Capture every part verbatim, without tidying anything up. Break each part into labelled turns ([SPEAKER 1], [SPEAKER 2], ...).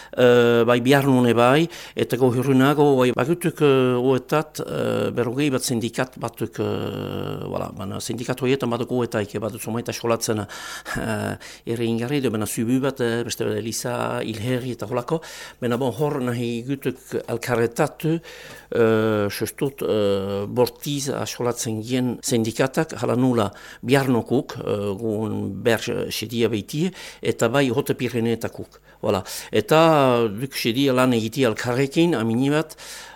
[SPEAKER 1] uh, bai biharnune bai, eta gohirrunago, bai bagutuk uh, oetat, uh, berrogei bat sindikat batuk, uh, voilà, bana sindikat hoietan batuk oetaik, batut somaita skolatzen uh, ere ingarri, bena subu bat, uh, beste Elisa, Ilherri eta holako, bena bon hor nahi gutuk alkarretatu, uh, sestut uh, bortiz askolatzen gien sindikatak, hala nula biharnokuk, uh, gun ber sedia beitie, eta bai hote Pireneetakuk. Voilà. Eta duk sedia lan egiti alkarrekin, amini bat,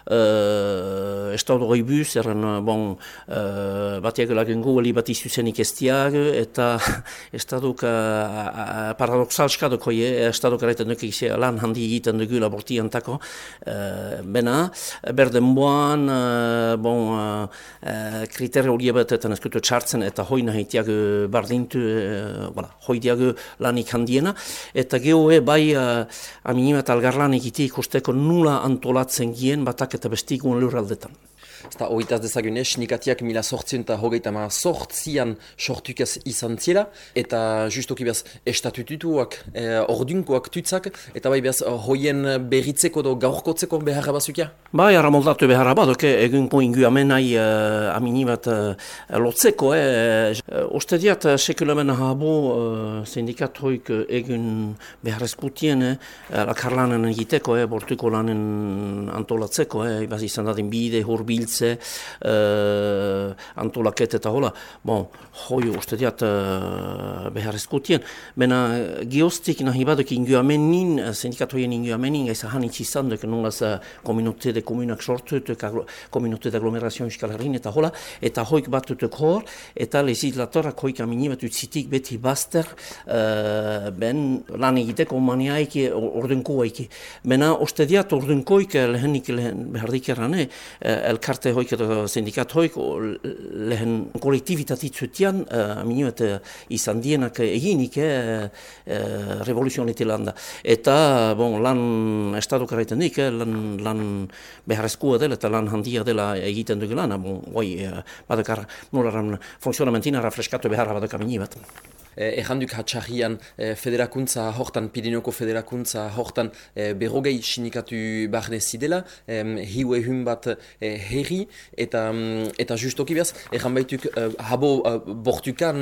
[SPEAKER 1] Uh, Estado goibuz, erren, bon, uh, batiak lagengu ali bat izuzenik estiag, eta Estadok uh, paradoxal skadoko je, Estadok erreiten duk egizia lan handi egiten dugu labortiantako, uh, bena, berden boan, uh, bon, uh, uh, kriterio hori ebatetan eskutu txartzen, eta hoi nahi tiago bardintu, uh, voilà, hoi diago lanik handiena, eta gehoe bai, uh, aminimat algarlan egiti ikusteko nula antolatzen gien, batak eta bestikun lurraldetan.
[SPEAKER 2] Eta hogeitaz dezagune, sindikatiak mila sortzion eta hogeita ma sortzian sortukaz izan ziela, eta justoki behaz estatututuak, eh, ordunkoak tutzak, eta bai behaz hoien berritzeko do gaurkotzeko beharra bazukia?
[SPEAKER 1] Bai, ara moldatu beharra badok, egunko ingu amenai uh, amini bat uh, lotzeko. Eh. Oste diat, sekulamen habo uh, sindikat hoik egun beharrezputien, eh, lakarlanen egiteko, eh, bortuko lanen antolatzeko, eh, ibaz izan dadin bide, hurbiltze, Uh, antolaket eta hola, bon, hoi uste diat uh, beharrezkutien. Bena geostik nahi badok ingu amenin, sindikatoien ingu amenin, gaisa hanitz izan duk nolaz komunote de komunak sortut, komunote de aglomerazion iskalarin eta hola, eta hoik batutuk hor, eta legislatorak hoik amini bat utzitik beti baster uh, ben lan egiteko maniaiki, ordunko haiki. Bena uste diat ordunkoik lehenik lehen behardik errane, elkarte hoik edo sindikat hoik lehen kollektivitatit zutian uh, aminiot uh, izan dienak eginik uh, uh, revoluzionete landa. Eta bon, lan estadok erraiten dik, eh, lan, lan beharrezkoa dela eta lan handia dela egiten dugu lana. Bon, oi, uh, badakar nolaran funtzionamentina rafreskatu beharra badak amini bat.
[SPEAKER 2] Erranduk hatxarrian eh, federakuntza hortan, Pirinoko federakuntza hortan eh, berrogei sindikatu barne zidela, eh, hiu ehun bat eh, herri, eta, eta justoki behaz, erran baituk eh, habo eh, bortukan,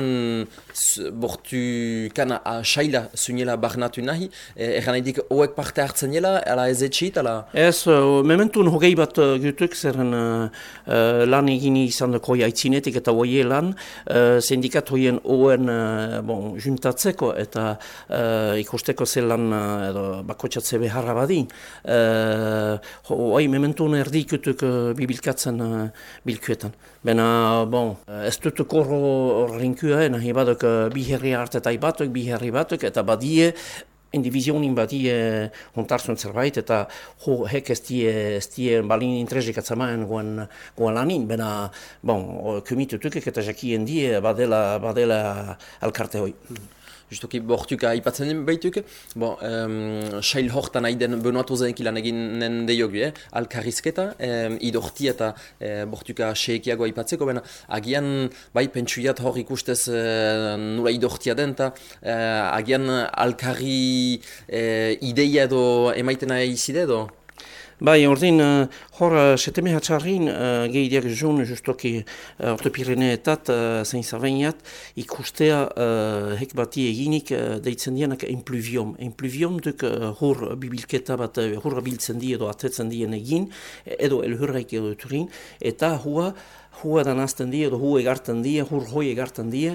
[SPEAKER 2] bortukan uh, saila zunela barnatu nahi, eh, erran edik hoek parte hartzen jela, ala ez etxit, ala?
[SPEAKER 1] Ez, uh, mementun hogei bat uh, gutuk, zerren uh, uh, lan egini izan dako aitzinetik eta hoie lan, uh, sindikat hoien oen uh, bon, juntatzeko eta uh, ikusteko zelan uh, edo bakotxatze beharra badin. Uh, Hoi mementun erdikutuk uh, bibilkatzen uh, bilkuetan. Bena, bon, ez dut korro rinkua, nahi badok uh, bi herri hartetai batuk, bi herri batuk, eta badie, indivizionin badie hontarzun zerbait, eta ho, hek ez die, ez die balin intrezik atzamaen goen, goen lanin, bena, bon, kumitutukek eta jakien die badela, badela alkarte hoi.
[SPEAKER 2] Justoki bortuka aipatzen baituk, bon, um, sail hortan aiden benuatu zenek ilan eginen deiogu, eh? Alkarrizketa, um, idorti eta uh, bortuka seekiago aipatzeko, bena agian bai pentsuiat hor ikustez uh, nula idortia den, eta uh, agian alkarri uh, ideia edo emaitena izide edo?
[SPEAKER 1] Bai, ordin, uh, hor, uh, seteme hatxarrin, uh, gehideak zun, justoki, uh, orte Pireneetat, uh, zein zabeiniat, ikustea uh, hek bati eginik uh, deitzen dienak impluvium. Impluvium duk uh, hur bibilketa bat, uh, hur biltzen di edo atetzen dien egin, edo elhurraik edo turin, eta hua, hua danazten die, edo hua egarten die, hur hoi egarten die,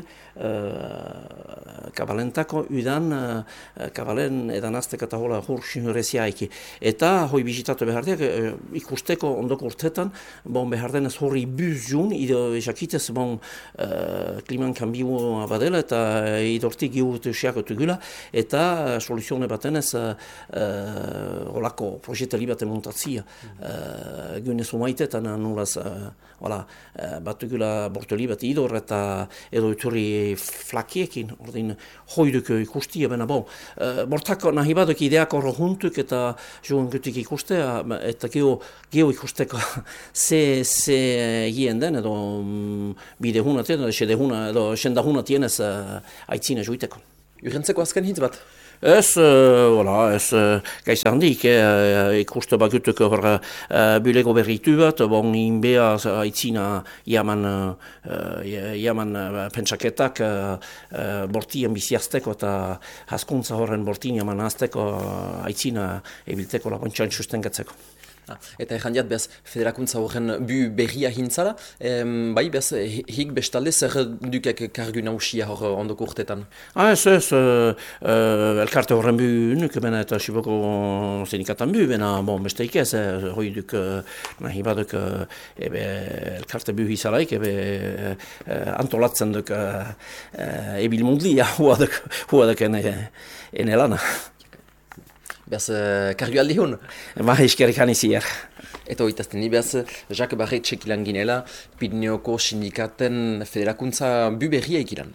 [SPEAKER 1] uh, kabalentako, udan, uh, kabalen edanaztek eta hola hur sinuresiaiki. Eta hoi bizitatu behardeak, uh, ikusteko ondoko urtetan, bon behardenez hori buzun, ido jakitez, bon, uh, kliman kanbiu badela, eta idortik giut siakotu gula, eta uh, soluzione batenez, uh, uh, holako projetali bat emontatzia, uh, gunez umaitetan nulaz, uh, hola, uh, batugula bortoli bat idor eta edo iturri flakiekin, ordin hoiduk ikustia, bena bon. Uh, bortako nahi baduk ideak horro juntuk eta joan gutik ikustea, eta geho, geho ikusteko ze, ze hien den, edo um, bide hunat edo, edo senda hunat jenez uh, aitzina juiteko.
[SPEAKER 2] Urentzeko azken hitz bat?
[SPEAKER 1] Ez, uh, voilà, ez uh, gaiz handik, eh, ikuste bakutuk hor uh, bulego berritu bat, bon, inbea aitzina jaman, uh, jaman uh, pentsaketak uh, uh, bortien biziazteko eta haskuntza horren bortien jaman azteko uh, aitzina ebilteko laguntxan sustengatzeko.
[SPEAKER 2] Ah, eta ejan diat, behaz, federakuntza horren bu berria hintzala, em, bai, behaz, hik bestalde zer dukek kargu nausia hor ondoko urtetan?
[SPEAKER 1] Ah, ez, ez, uh, uh, elkarte horren bu nuk, bena eta siboko sindikatan bu, bena, bon, besteik ez, eh, hoi duk, uh, nahi baduk, uh, ebe, elkarte bu hizalaik, ebe, uh, antolatzen duk, uh, uh, ebil mundlia, hua duk, hua duk ene, ene lana.
[SPEAKER 2] Behaz, kargu aldi hon?
[SPEAKER 1] Ba, eskerik hanizier.
[SPEAKER 2] Eta hoitazten, ni behaz, Jacques Barretxek ilan ginela, Pirineoko sindikaten federakuntza bu berria ikilan.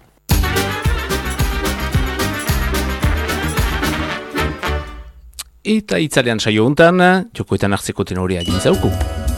[SPEAKER 3] Eta itzalean saio hontan, jokoetan hartzeko tenorea gintzauku.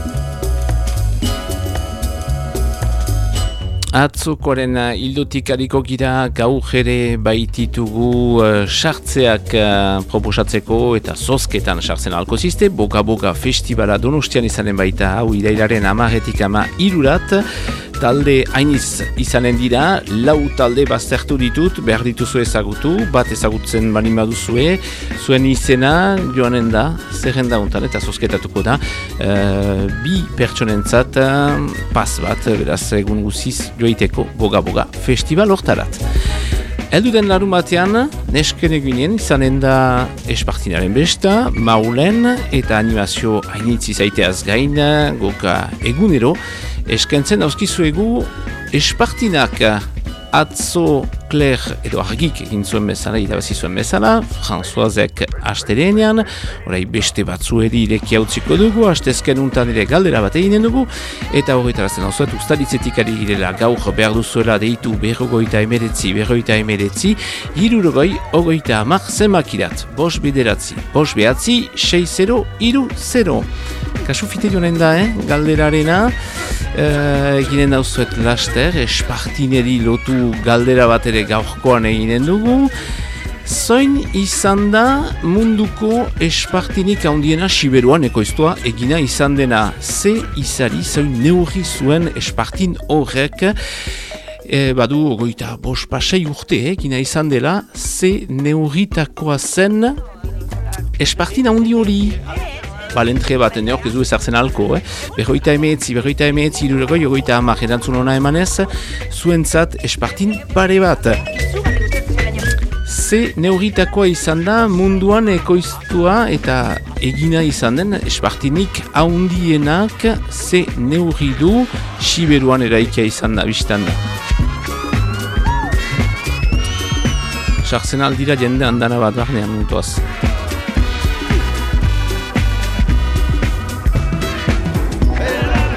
[SPEAKER 3] Atzokoaren hildotik hariko gira gaur ere baititugu uh, sartzeak uh, proposatzeko eta zozketan sartzen alko ziste. Boga-boga festibala Donostian izanen baita hau irailaren amaretik ama irurat. Talde hainiz izanen dira, lau talde baztertu ditut, behar dituzu ezagutu, bat ezagutzen bani baduzue, zuen izena joanen da, zerrenda hontan eta zozketatuko da, uh, bi pertsonentzat uh, pas bat, beraz egun guziz joiteko boga-boga festival hortarat. Elduden larun batean, nesken egunen izanen da espartinaren besta, maulen eta animazio hainitzi zaiteaz gain, goka egunero, eskentzen dauzkizuegu espartinak atzo Claire edo argik egin zuen bezala, irabazi zuen bezala, Françoisek astelenean, orai beste batzueri ireki hautziko dugu, astezken untan ere galdera bat eginen dugu, eta horretarazten hau zuet, ustaritzetik ari girela gaur behar duzuela deitu berrogoita emeretzi, berroita emeretzi, hirurogoi, ogoita amak zemakirat, bos bederatzi, bos behatzi, sei zero, iru zero. Kasu fite joanen da, eh? Galderarena, uh, eginen dauzuet laster, espartineri lotu galdera bat ere gaurkoan eginen dugu. Zoin izan da munduko espartinik handiena Siberuan ekoiztua egina izan dena. Ze izari zoin neurri zuen espartin horrek, e, badu ogoita bos pasei urte egina izan dela, ze neurritakoa zen espartin handi hori. Balentre bat, neok ez du ezartzen alko, eh? Berroita emeetzi, berroita emeetzi, irurogoi, ogoita hamar, erantzun hona emanez, zuentzat espartin pare bat. Ze neurritakoa izan da munduan ekoiztua eta egina izan den espartinik haundienak ze neurri du Siberuan eraikia izan da, biztan da. Sartzen aldira jende handana bat barnean mutuaz.